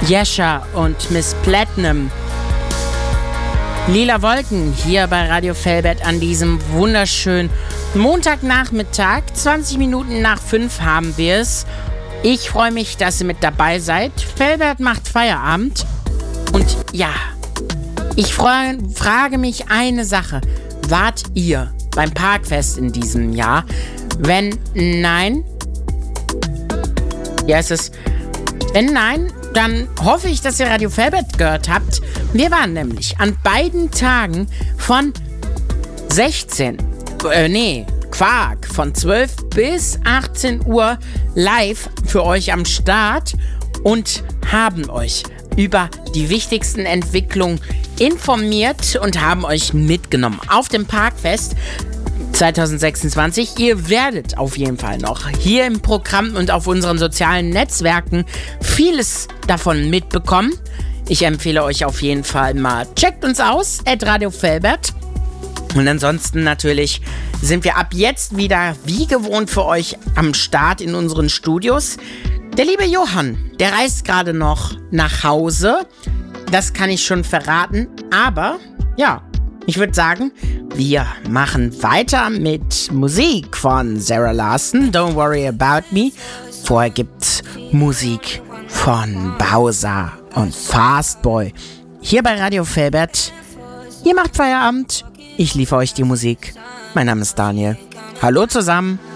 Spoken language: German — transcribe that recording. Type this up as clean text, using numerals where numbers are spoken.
Jescha und Miss Platinum. Lila Wolken hier bei Radio Velbert an diesem wunderschönen Montagnachmittag. 20 Minuten nach 5 haben wir es. Ich freue mich, dass ihr mit dabei seid. Velbert macht Feierabend. Und ja, ich frage mich eine Sache. Wart ihr beim Parkfest in diesem Jahr? Wenn nein, wenn nein, dann hoffe ich, dass ihr Radio Velbert gehört habt. Wir waren nämlich an beiden Tagen von von 12 bis 18 Uhr live für euch am Start und haben euch über die wichtigsten Entwicklungen informiert und haben euch mitgenommen auf dem Parkfest 2026. Ihr werdet auf jeden Fall noch hier im Programm und auf unseren sozialen Netzwerken vieles davon mitbekommen. Ich empfehle euch auf jeden Fall mal, checkt uns aus, @Radio Velbert. Und ansonsten natürlich sind wir ab jetzt wieder wie gewohnt für euch am Start in unseren Studios. Der liebe Johann, der reist gerade noch nach Hause. Das kann ich schon verraten. Aber ja, ich würde sagen, wir machen weiter mit Musik von Sarah Larson, Don't Worry About Me. Vorher gibt's Musik von Bowser und Fastboy. Hier bei Radio Velbert. Ihr macht Feierabend, ich liefere euch die Musik. Mein Name ist Daniel. Hallo zusammen.